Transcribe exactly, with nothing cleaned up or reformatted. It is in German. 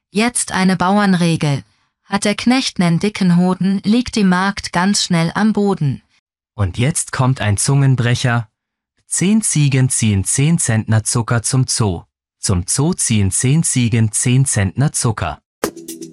Jetzt eine Bauernregel. Hat der Knecht nen dicken Hoden, liegt die Magd ganz schnell am Boden. Und jetzt kommt ein Zungenbrecher. Zehn Ziegen ziehen zehn Zentner Zucker zum Zoo. Zum Zoo ziehen zehn Ziegen zehn Zentner Zucker.